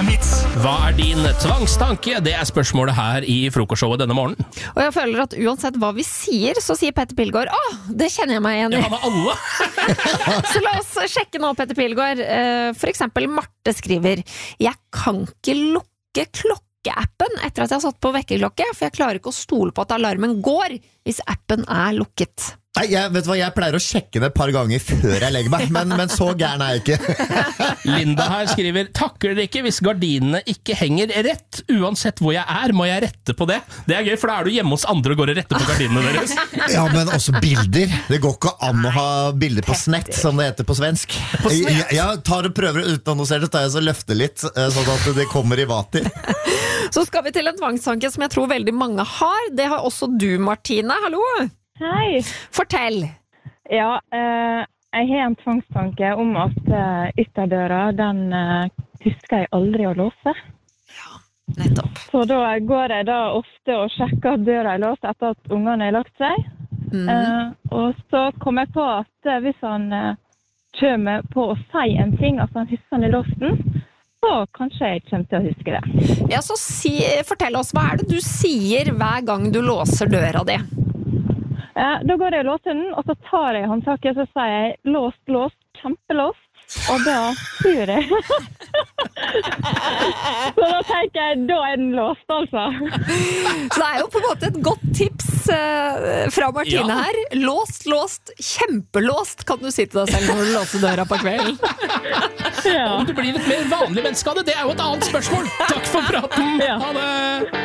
Dynamitt. Hva din tvangstanke? Det spørsmålet her i frokostshowet denne morgenen. Og jeg føler at uansett hva vi sier, så sier Petter Pilgaard, det kjenner jeg meg igjen i. Ja, med alle. Så la oss sjekke nå, Petter Pilgaard. For eksempel Marte skriver, jeg kan ikke lukke klokkeappen etter at jeg har satt på vekkerklokke, for jeg klarer ikke å stole på at alarmen går hvis appen er lukket. Nei, vet du hva, jeg pleier å sjekke det et par ganger før jeg legger meg, men så gæren er jeg ikke. Linda her skriver, takler det ikke hvis gardinene ikke henger rett. Uansett hvor jeg er, må jeg rette på det. Det er gøy, for da er du hjemme hos andre og går og retter på gardinene deres. Ja, men også bilder. Det går ikke an å ha bilder på snett, som det heter på svensk. Jeg tar og prøver å utannonsere det, tar jeg så løfter litt, sånn at det kommer i vater. Så skal vi til en tvangstanke som jeg tror veldig mange har. Det har også du, Martine. Hallo! Hei. Fortell. Ja, jeg har en tvangstanke om at ytterdøra, den husker jeg aldri å låse. Ja, nettopp. Så da går jeg da ofte og sjekker at døra er låst etter at ungene har lagt seg. Og så kommer jeg på at hvis han kommer på å si en ting, at han husker han i låsten, så kanskje jeg kommer til å huske det. Ja, så fortell oss, hva er det du sier hver gang du låser døra di? Da går jeg og låser den, og så tar jeg håndtaket, så sier jeg låst, kjempelåst, og da tror jeg. Så da tenker jeg, da er den låst, altså. Så det er jo på en måte et godt tips fra Martine her. Låst, kjempelåst, kan du si til deg selv når du låser døra på kvelden. Om du blir litt mer vanlig menneske av det, det er jo et annet spørsmål. Takk for praten. Ha det!